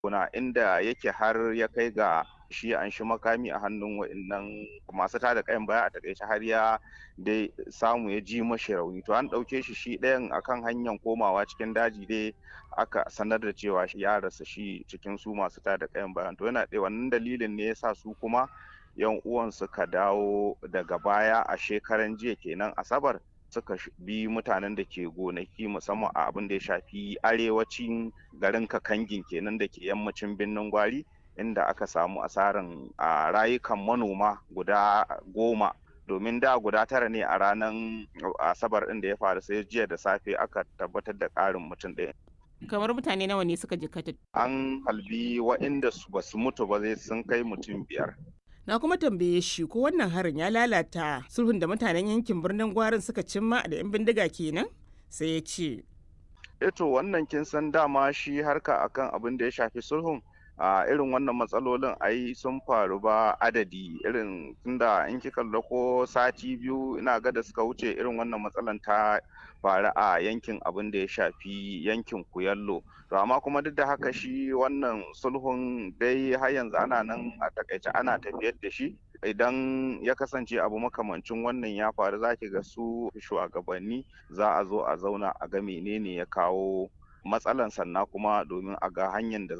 kuna inda yake har ya kai ga shi an shi makami a hannun wa'annan masu tada kayan baya, a takaice har ya dai samu ya ji mashi rauni. To an ɗauke shi ɗayan akan hanyar komawa cikin daji dai aka sanar da cewa ya rasa shi cikin su masu tada kayan bayan. To yana ɗaya wannan dalilin ne yasa su kuma yan uwan suka dawo daga baya a shekaran jiya kenan Asabar, suka bi mutanen da ke gonaki musamman a abin da ya shafi arewacin garin Kakangin kenan da ke yammacin birnin Gwari, inda aka samu asaran rayukan manoma guda 10, domin da guda 9 ne a ranar Asabar ɗin da ya faru, sai jiya da safe aka tabbatar da ƙarin mutum ɗaya. Kamar mutane nawa ne suka jikkata? An halbi waɗanda ba su mutu ba zai sun kai mutum 5. Na kuma tambaye shi ko wannan harin ya lalata sulhun da mutanen yankin birnin Gwarin suka cimma da 'yan bindiga kenan? Sai ya ce. To wannan kin san dama shi harka akan abin da ya shafi sulhun, a irin wannan matsalolin ai sun faru ba adadi, irin tunda in kika lura ko sati 2 ina ga da suka wuce irin wannan matsalan ta faru a yankin abin da ya shafi yankin Kuyallo. To amma kuma duk da haka shi wannan sulhun dai har yanzu ana nan a takaice ana tafiyar da shi. Idan ya kasance abu makamancin wannan ya faru, zaki ga su shugabanni za a zo a zauna a ga menene ya kawo matsalan, sannan kuma domin a ga hanyar da